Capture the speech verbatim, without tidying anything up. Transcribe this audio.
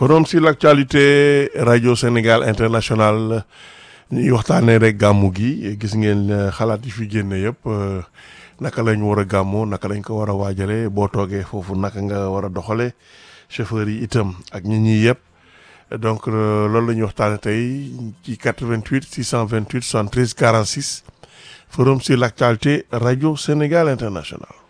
forum sur l'actualité rajo Sénégal international ñuy waxtaanee rek gàmmu gi gis ngeen xalaat yi fi génne yëpp naka lañ war a gàmmoo naka lañ ko war a waajalee boo toogee foofu naka nga war a doxalee chauffeur yi itam ak ñi ñi yëpp donc loolu la ñuy waxtaanee tey ci quatre-vingt-huit six cent vingt-huit soixante-treize quarante-six forum sur l'actualité rajo Sénégal international.